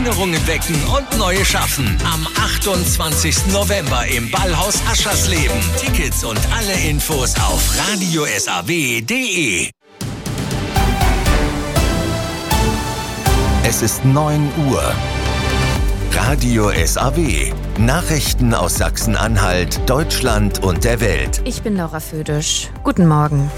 Erinnerungen wecken und neue schaffen. Am 28. November im Ballhaus Aschersleben. Tickets und alle Infos auf radiosaw.de. Es ist 9 Uhr. Radio SAW. Nachrichten aus Sachsen-Anhalt, Deutschland und der Welt. Ich bin Laura Födisch. Guten Morgen.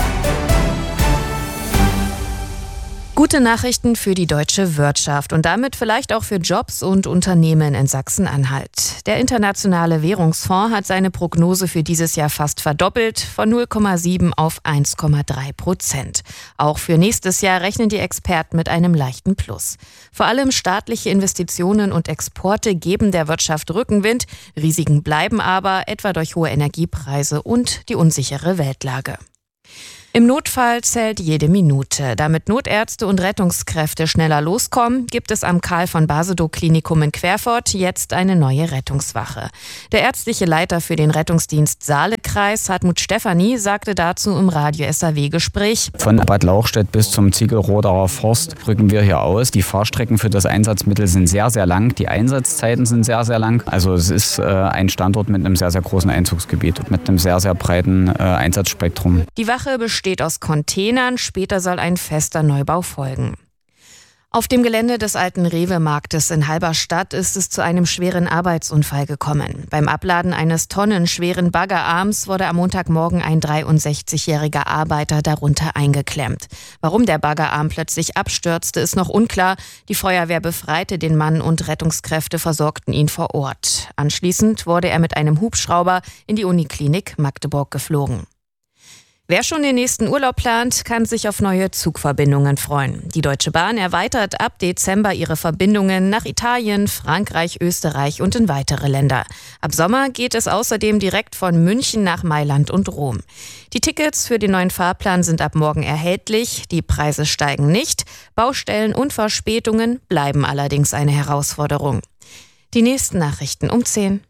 Gute Nachrichten für die deutsche Wirtschaft und damit vielleicht auch für Jobs und Unternehmen in Sachsen-Anhalt. Der Internationale Währungsfonds hat seine Prognose für dieses Jahr fast verdoppelt, von 0,7 auf 1,3%. Auch für nächstes Jahr rechnen die Experten mit einem leichten Plus. Vor allem staatliche Investitionen und Exporte geben der Wirtschaft Rückenwind. Risiken bleiben aber, etwa durch hohe Energiepreise und die unsichere Weltlage. Im Notfall zählt jede Minute. Damit Notärzte und Rettungskräfte schneller loskommen, gibt es am Karl-von-Basedow-Klinikum in Querfurt jetzt eine neue Rettungswache. Der ärztliche Leiter für den Rettungsdienst Saale-Kreis, Hartmut Stefanie, sagte dazu im Radio-SAW-Gespräch: Von Bad Lauchstädt bis zum Ziegelroderer Forst rücken wir hier aus. Die Fahrstrecken für das Einsatzmittel sind sehr, sehr lang. Die Einsatzzeiten sind sehr, sehr lang. Also es ist ein Standort mit einem sehr, sehr großen Einzugsgebiet und mit einem sehr, sehr breiten Einsatzspektrum. Die Wache besteht aus Containern, später soll ein fester Neubau folgen. Auf dem Gelände des alten Rewe-Marktes in Halberstadt ist es zu einem schweren Arbeitsunfall gekommen. Beim Abladen eines tonnenschweren Baggerarms wurde am Montagmorgen ein 63-jähriger Arbeiter darunter eingeklemmt. Warum der Baggerarm plötzlich abstürzte, ist noch unklar. Die Feuerwehr befreite den Mann und Rettungskräfte versorgten ihn vor Ort. Anschließend wurde er mit einem Hubschrauber in die Uniklinik Magdeburg geflogen. Wer schon den nächsten Urlaub plant, kann sich auf neue Zugverbindungen freuen. Die Deutsche Bahn erweitert ab Dezember ihre Verbindungen nach Italien, Frankreich, Österreich und in weitere Länder. Ab Sommer geht es außerdem direkt von München nach Mailand und Rom. Die Tickets für den neuen Fahrplan sind ab morgen erhältlich. Die Preise steigen nicht. Baustellen und Verspätungen bleiben allerdings eine Herausforderung. Die nächsten Nachrichten um 10.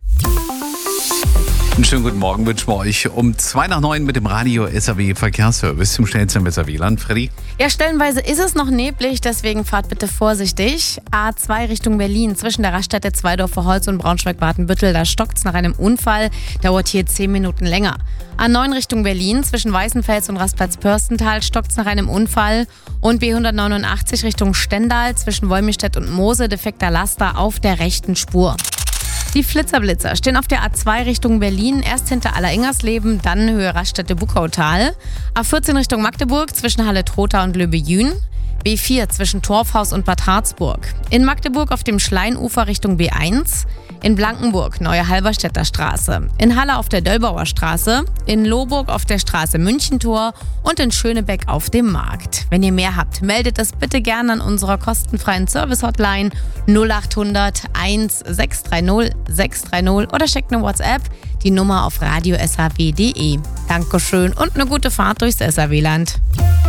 Einen schönen guten Morgen wünschen wir euch um 8:02 mit dem Radio SAW Verkehrsservice zum schnellsten Weserwieland. Freddy? Ja, stellenweise ist es noch neblig, deswegen fahrt bitte vorsichtig. A2 Richtung Berlin zwischen der Raststätte Zweidorfer Holz und Braunschweig-Badenbüttel, da stockt es nach einem Unfall, dauert hier 10 Minuten länger. A9 Richtung Berlin zwischen Weißenfels und Rastplatz-Pörstental stockt es nach einem Unfall. Und B189 Richtung Stendal zwischen Wolmirstedt und Moose, defekter Laster auf der rechten Spur. Die Flitzerblitzer stehen auf der A2 Richtung Berlin, erst hinter Alleringers-Leben, dann Höhe Raststätte-Buckautal. A14 Richtung Magdeburg zwischen Halle-Trotha und Löbe-Jühn. B4 zwischen Torfhaus und Bad Harzburg. In Magdeburg auf dem Schleinufer Richtung B1. In Blankenburg Neue Halberstädter Straße. In Halle auf der Döllbauer Straße. In Lohburg auf der Straße Münchentor. Und in Schönebeck auf dem Markt. Wenn ihr mehr habt, meldet es bitte gerne an unserer kostenfreien Service-Hotline 0800 1630 630 oder schickt eine WhatsApp, die Nummer auf radiosaw.de. Dankeschön und eine gute Fahrt durchs SAW-Land.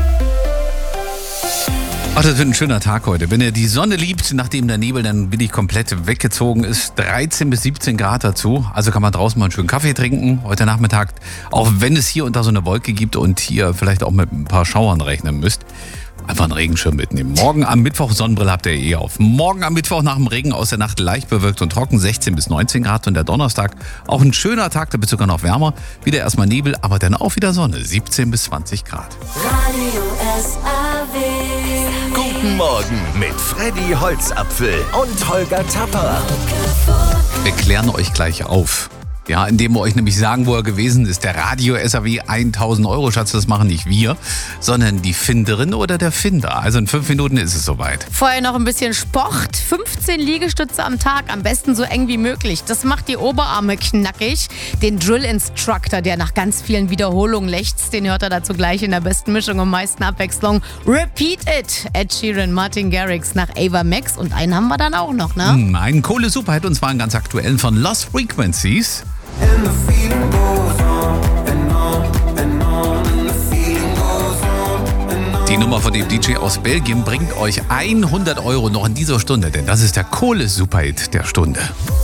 Ach, das wird ein schöner Tag heute. Wenn ihr die Sonne liebt, nachdem der Nebel dann wirklich komplett weggezogen ist, 13 bis 17 Grad dazu. Also kann man draußen mal einen schönen Kaffee trinken heute Nachmittag. Auch wenn es hier und da so eine Wolke gibt und ihr vielleicht auch mit ein paar Schauern rechnen müsst. Einfach einen Regenschirm mitnehmen. Morgen am Mittwoch, Sonnenbrille habt ihr auf. Morgen am Mittwoch nach dem Regen aus der Nacht leicht bewölkt und trocken, 16 bis 19 Grad. Und der Donnerstag auch ein schöner Tag, da wird sogar noch wärmer. Wieder erstmal Nebel, aber dann auch wieder Sonne, 17 bis 20 Grad. Radio SAW. Guten Morgen mit Freddy Holzapfel und Holger Tapper. Wir klären euch gleich auf. Ja, indem wir euch nämlich sagen, wo er gewesen ist. Der Radio SAW 1000 Euro Schatz, das machen nicht wir, sondern die Finderin oder der Finder. Also in 5 Minuten ist es soweit. Vorher noch ein bisschen Sport. 15 Liegestütze am Tag, am besten so eng wie möglich. Das macht die Oberarme knackig. Den Drill Instructor, der nach ganz vielen Wiederholungen lechzt, den hört er dazu gleich in der besten Mischung und meisten Abwechslung. Repeat it! Ed Sheeran, Martin Garrix nach Ava Max und einen haben wir dann auch noch, ne? Einen Kohle-Superhit und zwar einen ganz aktuellen von Lost Frequencies. Die Nummer von dem DJ aus Belgien bringt euch 100 Euro noch in dieser Stunde, denn das ist der Kohle-Superhit der Stunde.